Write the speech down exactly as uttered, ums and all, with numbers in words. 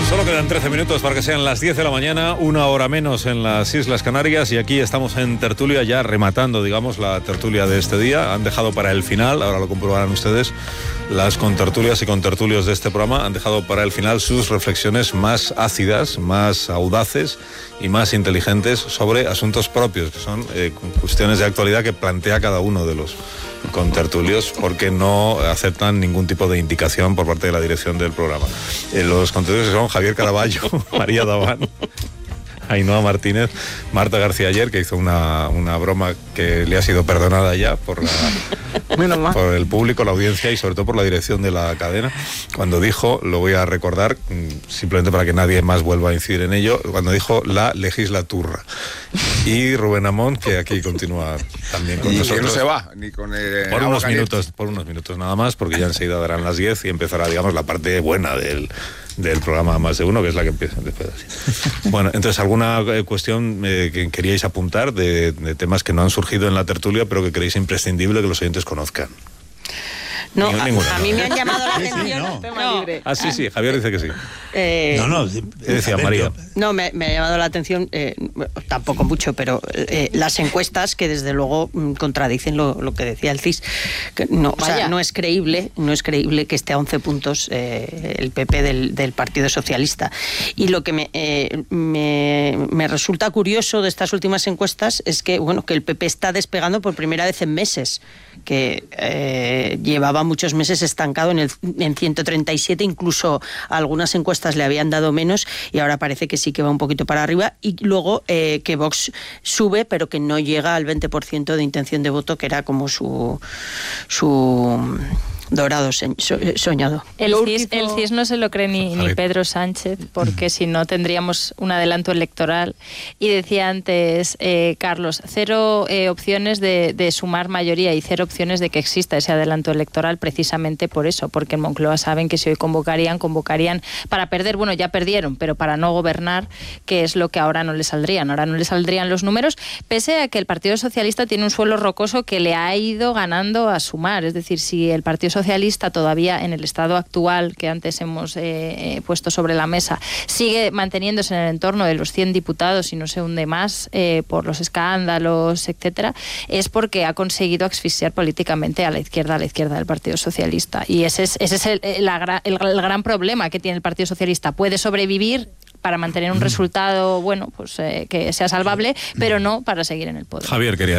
Solo quedan trece minutos para que sean las diez de la mañana, una hora menos en las Islas Canarias, y aquí estamos en tertulia ya rematando, digamos, la tertulia de este día. Han dejado para el final, ahora lo comprobarán ustedes, las contertulias y contertulios de este programa han dejado para el final sus reflexiones más ácidas, más audaces y más inteligentes sobre asuntos propios, que son eh, cuestiones de actualidad que plantea cada uno de los contertulios, porque no aceptan ningún tipo de indicación por parte de la dirección del programa. Eh, los contertulios son Javier Caraballo, María Daván, Ainhoa Martínez, Marta García Ayer, que hizo una, una broma que le ha sido perdonada ya por, la, por el público, la audiencia y sobre todo por la dirección de la cadena, cuando dijo, lo voy a recordar simplemente para que nadie más vuelva a incidir en ello, cuando dijo la legislaturra. Y Rubén Amón, que aquí continúa también con y nosotros. Que no se va, ni con el por unos minutos, por unos minutos nada más, porque ya enseguida darán las diez y empezará, digamos, la parte buena del del programa Más de Uno, que es la que empieza después así. Bueno, entonces, ¿alguna cuestión eh, que queríais apuntar de, de temas que no han surgido en la tertulia, pero que creéis imprescindible que los oyentes conozcan? No, a, ninguna, a no. mí me han llamado la atención sí, no. el tema No. libre. Ah, sí, sí, Javier dice que sí. Eh, No, no. ¿Qué decía María? No, me, me ha llamado la atención, eh, tampoco mucho, pero eh, las encuestas que desde luego mm, contradicen lo, lo que decía el C I S. Que no, o sea, no es creíble, no es creíble que esté a once puntos eh, el P P del, del Partido Socialista. Y lo que me, eh, me, me resulta curioso de estas últimas encuestas es que, bueno, que el P P está despegando por primera vez en meses, que eh, llevaba muchos meses estancado en, el, en ciento treinta y siete, incluso algunas encuestas le habían dado menos y ahora parece que sí que va un poquito para arriba, y luego eh, que Vox sube pero que no llega al veinte por ciento de intención de voto, que era como su su dorado soñado. El C I S, el C I S no se lo cree ni, ni Pedro Sánchez, porque si no tendríamos un adelanto electoral. Y decía antes eh, Carlos, cero eh, opciones de, de sumar mayoría y cero opciones de que exista ese adelanto electoral, precisamente por eso, porque en Moncloa saben que si hoy convocarían, convocarían para perder, bueno, ya perdieron, pero para no gobernar, que es lo que ahora no les saldrían. Ahora no les saldrían los números, pese a que el Partido Socialista tiene un suelo rocoso que le ha ido ganando a sumar. Es decir, si el Partido Socialista socialista todavía en el estado actual que antes hemos eh, eh, puesto sobre la mesa sigue manteniéndose en el entorno de los cien diputados y no se hunde más eh, por los escándalos, etcétera, es porque ha conseguido asfixiar políticamente a la izquierda, a la izquierda del Partido Socialista. Y ese es, ese es el, la, el, el gran problema que tiene el Partido Socialista. Puede sobrevivir para mantener un resultado, bueno, pues eh, que sea salvable, pero no para seguir en el poder. Javier, quería